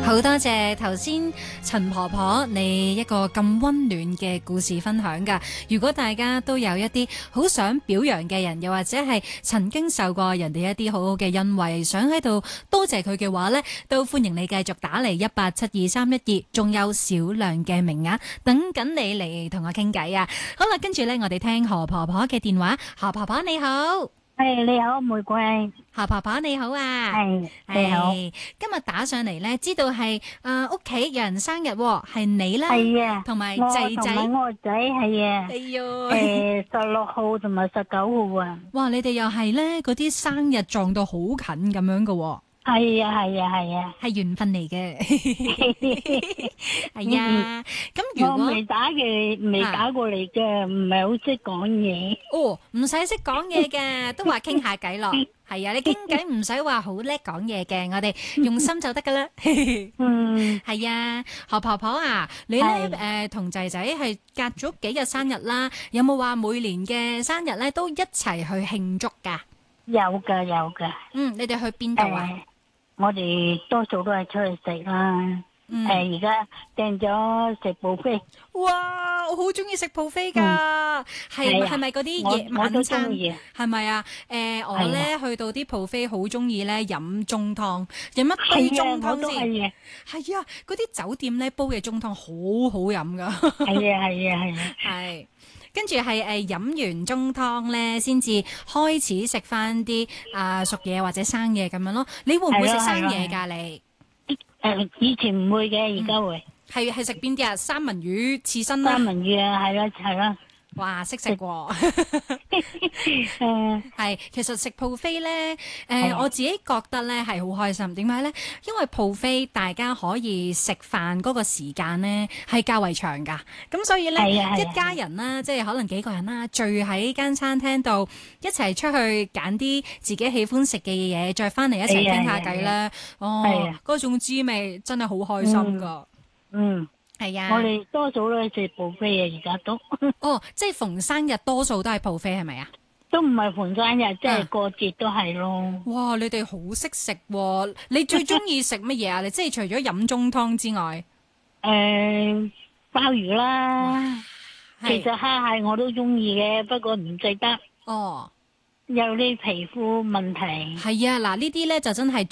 好多謝頭先陳婆婆你一個咁溫暖嘅故事分享㗎。如果大家都有一啲好想表揚嘅人，又或者係曾經受過人哋一啲好好嘅恩惠，想喺度多謝佢嘅話呢，都歡迎你繼續打嚟1872312，仲有少量嘅名額等緊你嚟同我傾偈啊！好啦，跟住呢，我哋聽何婆婆嘅電話。何婆婆你好。 你好，玫瑰。 何婆婆你好啊， 你好。 今日打上嚟咧，知道係屋企有人生日，係你啦， 係啊， 同埋仔仔， 同埋我個仔係啊， 哎喲 16號同埋19號啊。 哇，你哋又係咧嗰啲生日撞到好近咁樣噶。 係啊係啊係啊， 係緣分嚟嘅。係啊，咁如果我未打過嚟嘅，唔係好識講嘢。 哦，唔使識講嘢嘅，都話傾下偈咯。係啊，你傾偈唔使話好叻講嘢嘅，我哋用心就得噶啦。係啊，何婆婆啊，你咧同仔仔係隔咗幾日生日啦？有冇話每年嘅生日咧都一齊去慶祝噶？ 有噶。 你哋去邊度啊？ 我哋多數都係出去食啦。而家訂咗食 buffet。 哇，我好中意食 buffet 噶，係咪嗰啲夜晚餐？係咪啊？我咧去到啲 buffet 好中意咧飲中湯，飲一杯中湯先。係啊，嗰啲酒店咧煲嘅中湯好好飲噶。係。跟住係飲完中湯咧，先至開始食翻啲熟嘢或者生嘢咁樣咯。你會唔會食生嘢㗎？你以前唔會嘅，而家會。 係食邊啲啊？三文魚、刺身啦。 三文魚啊，係啦。 哇，識食喎！係，其實食 buffet 咧，我自己覺得咧係好開心。點解咧？因為 buffet 大家可以食飯嗰個時間咧係較為長㗎，咁所以咧一家人啦，即係可能幾個人啦，聚喺間餐廳度一齊出去揀啲自己喜歡食嘅嘢，再翻嚟一齊傾下偈咧，嗰種滋味真係好開心㗎。係啊， 我哋多數都係食 buffet 啊，而家都。 即係逢生日多數都係 buffet 係咪啊？ 都唔係逢生日，即係過節都係咯。 哇，你哋好識食喎！你最中意食乜嘢啊？你即係除咗飲中湯之外， 鮑魚啦。其實蝦蟹我都中意嘅，不過唔食得。有啲皮膚問題。 係啊，嗱呢啲咧就真係